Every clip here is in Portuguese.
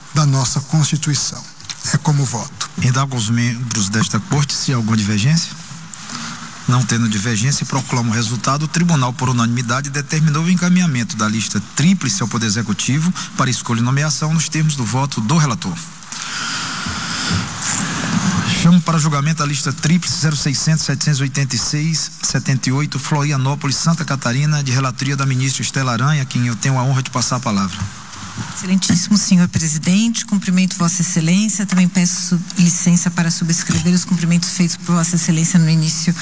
da nossa Constituição. É como voto. Indago aos membros desta Corte se há alguma divergência. Não tendo divergência, proclamo o resultado. O Tribunal, por unanimidade, determinou o encaminhamento da lista tríplice ao Poder Executivo para escolha e nomeação nos termos do voto do relator. Chamo para julgamento a lista tríplice 0600-786-78, Florianópolis, Santa Catarina, de relatoria da ministra Estela Aranha, a quem eu tenho a honra de passar a palavra. Excelentíssimo senhor presidente, cumprimento Vossa Excelência, também peço licença para subscrever os cumprimentos feitos por Vossa Excelência no início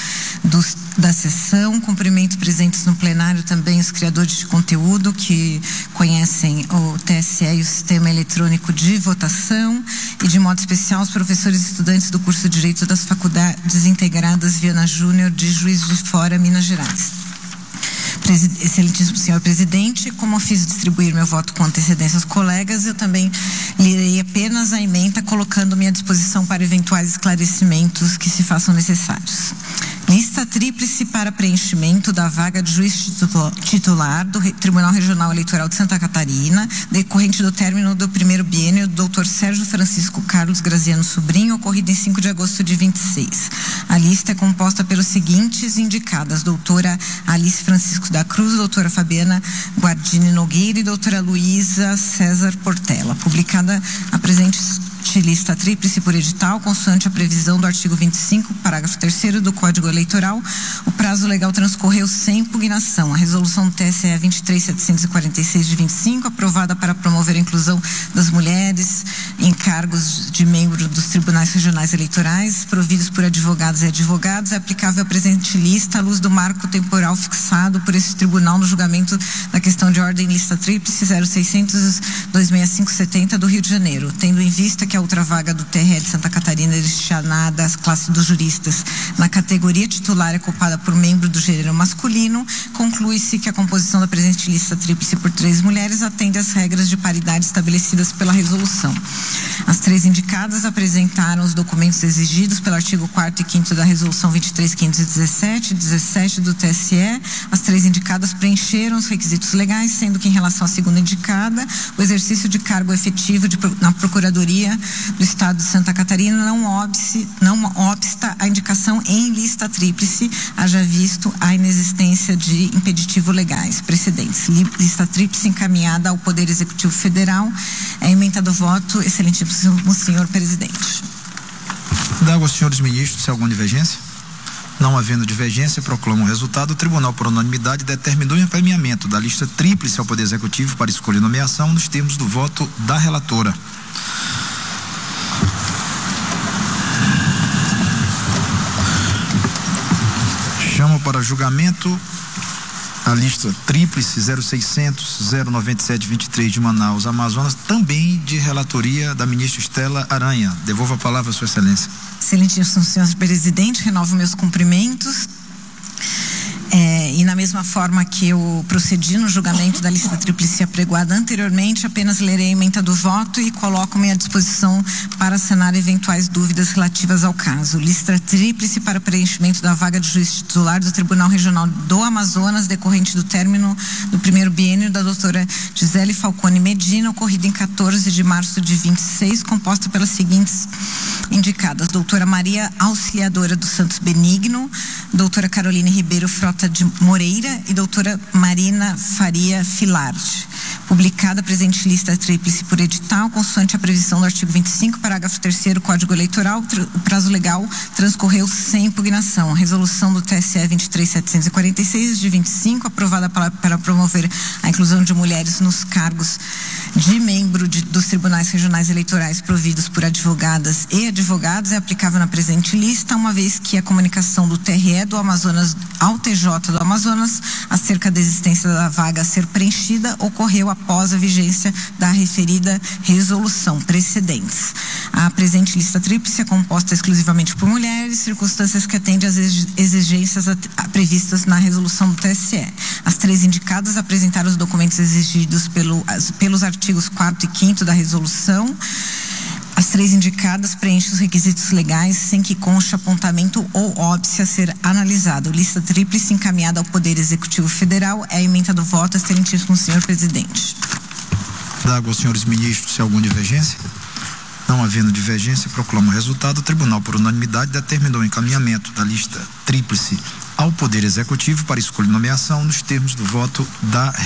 da sessão. Cumprimento presentes no plenário também os criadores de conteúdo que conhecem o TSE e o sistema eletrônico de votação, e de modo especial os professores e estudantes do curso de Direito das Faculdades Integradas Viana Júnior de Juiz de Fora, Minas Gerais. Excelentíssimo senhor presidente, como eu fiz distribuir meu voto com antecedência aos colegas, eu também lerei apenas a ementa, colocando-me à disposição para eventuais esclarecimentos que se façam necessários. Lista tríplice para preenchimento da vaga de juiz titular do Tribunal Regional Eleitoral de Santa Catarina, decorrente do término do primeiro biênio do Dr. Sérgio Francisco Carlos Graziano Sobrinho, ocorrido em 5 de agosto de 26. A lista é composta pelos seguintes indicadas: doutora Alice Francisco da Cruz, doutora Fabiana Guardini Nogueira e doutora Luísa César Portela. Publicada a presente lista tríplice por edital, consoante a previsão do artigo 25, parágrafo 3º do Código Eleitoral, o prazo legal transcorreu sem impugnação. A resolução do TSE 23.746 de 25, aprovada para promover a inclusão das mulheres em cargos de membro dos tribunais regionais eleitorais, providos por advogados e advogadas, é aplicável à presente lista à luz do marco temporal fixado por esse tribunal no julgamento da questão de ordem lista tríplice 0600-26570 do Rio de Janeiro, tendo em vista que a outra vaga do TRE de Santa Catarina destinada às classes dos juristas na categoria titular é ocupada por membro do gênero masculino, conclui-se que a composição da presente lista tríplice por 3 mulheres atende às regras de paridade estabelecidas pela resolução. As 3 indicadas apresentaram os documentos exigidos pelo artigo 4º e 5º da resolução 23.517 e 17 do TSE. As 3 indicadas preencheram os requisitos legais, sendo que em relação à segunda indicada, o exercício de cargo efetivo na Procuradoria do Estado de Santa Catarina não obsta a indicação em lista tríplice, haja visto a inexistência de impeditivo legais precedentes. Lista tríplice encaminhada ao Poder Executivo Federal. É ementa do voto, excelentíssimo senhor presidente. Indago aos senhores ministros se há alguma divergência. Não havendo divergência, proclamo o resultado. O Tribunal, por unanimidade, determinou o encaminhamento da lista tríplice ao Poder Executivo para escolha e nomeação nos termos do voto da relatora. Chamo para julgamento a lista tríplice 0600-097-23 de Manaus, Amazonas, também de relatoria da ministra Estela Aranha. Devolvo a palavra à Sua Excelência. Excelentíssimo senhor presidente, renovo meus cumprimentos. E na mesma forma que eu procedi no julgamento da lista tríplice apregoada anteriormente, apenas lerei a ementa do voto e coloco-me à disposição para sanar eventuais dúvidas relativas ao caso. Lista tríplice para preenchimento da vaga de juiz titular do Tribunal Regional do Amazonas, decorrente do término do primeiro biênio da doutora Gisele Falcone Medina, ocorrido em 14 de março de 26, composta pelas seguintes indicadas: doutora Maria Auxiliadora dos Santos Benigno, doutora Caroline Ribeiro Frota de Moreira e doutora Marina Faria Filard. Publicada a presente lista tríplice por edital, consoante a previsão do artigo 25, parágrafo 3º, Código Eleitoral, o prazo legal transcorreu sem impugnação. A resolução do TSE 23.746 de 25, aprovada para promover a inclusão de mulheres nos cargos de membro dos tribunais regionais eleitorais providos por advogadas e advogados, é aplicável na presente lista, uma vez que a comunicação do TRE do Amazonas ao TJ do Amazonas acerca da existência da vaga a ser preenchida ocorreu após a vigência da referida resolução precedentes. A presente lista tríplice é composta exclusivamente por mulheres, circunstâncias que atendem às exigências previstas na resolução do TSE. As 3 indicadas apresentaram os documentos exigidos pelos artigos 4º e 5º da resolução. As 3 indicadas preenchem os requisitos legais sem que conste apontamento ou óbice a ser analisado. Lista tríplice encaminhada ao Poder Executivo Federal. É a ementa do voto, excelentíssimo senhor presidente. Indago aos senhores ministros se há alguma divergência. Não havendo divergência, proclamo o resultado. O tribunal, por unanimidade, determinou o encaminhamento da lista tríplice ao Poder Executivo para escolha e nomeação nos termos do voto da